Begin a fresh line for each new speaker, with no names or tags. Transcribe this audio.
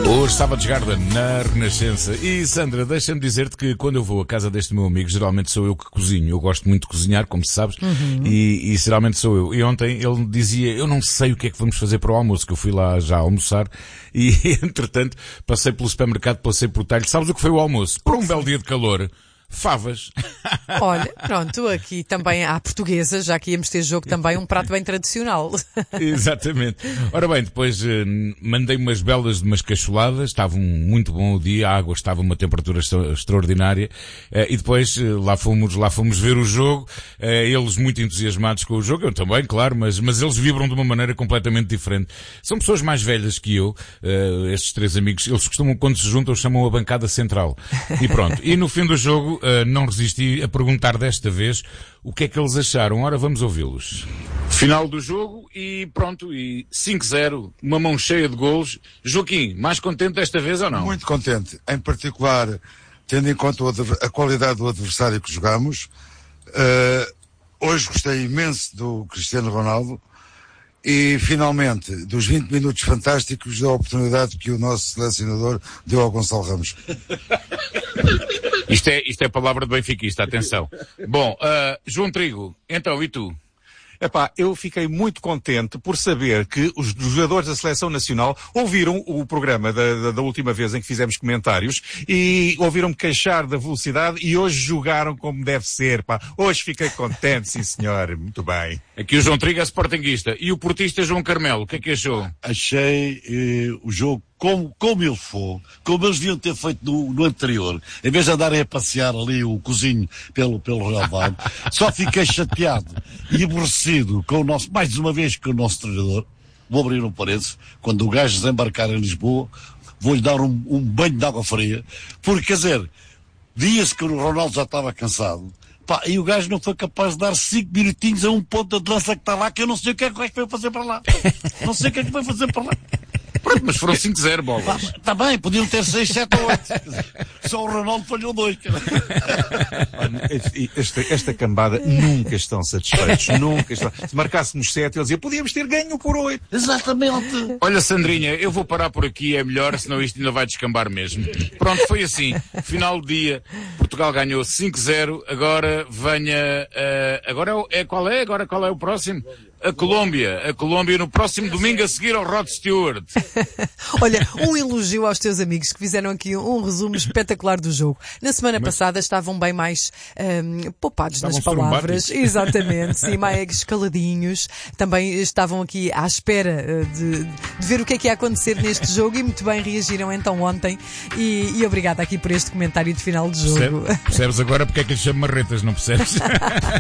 Hoje, Sábado de Garden, na Renascença. E Sandra, deixa-me dizer-te que quando eu vou à casa deste meu amigo, geralmente sou eu que cozinho. Eu gosto muito de cozinhar, como sabes, e geralmente sou eu. E ontem ele me dizia, eu não sei o que é que vamos fazer para o almoço, que eu fui lá já almoçar, e entretanto passei pelo supermercado, passei por talho. Sabes o que foi o almoço? Para um belo dia de calor. Favas.
Olha, pronto, aqui também há portuguesa, já que íamos ter jogo também, um prato bem tradicional.
Exatamente. Ora bem, depois mandei umas belas de umas cacholadas, estava muito bom o dia, a água estava a uma temperatura extraordinária, e depois lá fomos ver o jogo, eles muito entusiasmados com o jogo, eu também, claro, mas eles vibram de uma maneira completamente diferente. São pessoas mais velhas que eu, estes três amigos, eles costumam, quando se juntam, chamam a bancada central. E pronto. E no fim do jogo, não resisti a perguntar desta vez o que é que eles acharam. Ora, vamos ouvi-los. Final do jogo e pronto, e 5-0, uma mão cheia de golos. Joaquim, mais contente desta vez ou não?
Muito contente, em particular, tendo em conta a qualidade do adversário que jogamos. Hoje gostei imenso do Cristiano Ronaldo e, finalmente, dos 20 minutos fantásticos da oportunidade que o nosso selecionador deu ao Gonçalo Ramos.
Isto é palavra de benfiquista, atenção. Bom, João Trigo, então, e tu?
Epá, eu fiquei muito contente por saber que os jogadores da Seleção Nacional ouviram o programa da última vez em que fizemos comentários e ouviram-me queixar da velocidade e hoje jogaram como deve ser, pá. Hoje fiquei contente, sim senhor, muito bem.
Aqui o João Trigo é sportinguista. E o portista João Carmelo, o que é que achou?
Achei o jogo como ele foi, como eles deviam ter feito no anterior, em vez de andarem a passear ali o cozinho pelo relevado. Só fiquei chateado e aborrecido com o nosso, mais uma vez com o nosso treinador. Vou abrir um parênteses, quando o gajo desembarcar em Lisboa, vou-lhe dar um banho de água fria, porque, quer dizer, dias que o Ronaldo já estava cansado, pá, e o gajo não foi capaz de dar 5 minutinhos a um ponto de lança que está lá, que eu não sei o que é que foi fazer para lá. Não sei o que é que foi fazer para lá.
Pronto, mas foram 5-0 bolas.
Está bem, podiam ter 6, 7 ou 8. Só o Ronaldo falhou 2.
Esta cambada nunca estão satisfeitos. Nunca estão. Se marcássemos 7, eles diziam, podíamos ter ganho por 8.
Exatamente.
Olha, Sandrinha, eu vou parar por aqui, é melhor, senão isto ainda vai descambar mesmo. Pronto, foi assim. Final do dia, Portugal ganhou 5-0, agora venha... qual é? Agora qual é o próximo? A Colômbia no próximo domingo a seguir ao Rod Stewart.
Olha, um elogio aos teus amigos que fizeram aqui um resumo espetacular do jogo. Na semana passada estavam bem mais poupados nas palavras. Exatamente, sim, mais escaladinhos. Também estavam aqui à espera de ver o que é que ia acontecer neste jogo e muito bem reagiram então ontem. E obrigada aqui por este comentário de final de jogo.
Percebes agora porque é que lhe chamo marretas, não percebes?